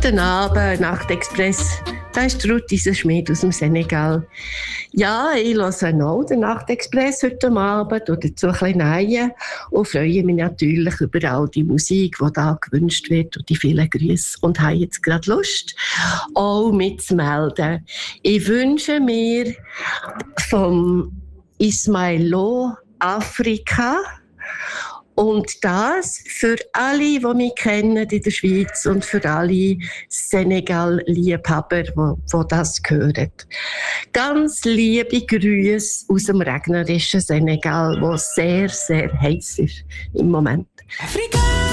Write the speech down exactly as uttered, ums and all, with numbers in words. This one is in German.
Guten Abend, Nachtexpress. Das ist Ruth Schmid aus dem Senegal. Ja, ich höre auch den Nachtexpress heute Abend oder dazu ein bisschen rein und freue mich natürlich über all die Musik, die da gewünscht wird und die vielen Grüße. Und habe jetzt gerade Lust, auch mitzumelden. Ich wünsche mir vom Ismail Lo Afrika. Und das für alle, die mich kennen in der Schweiz und für alle Senegal-Liebhaber, die, die das hören. Ganz liebe Grüße aus dem regnerischen Senegal, wo sehr, sehr heiß ist im Moment. Afrika!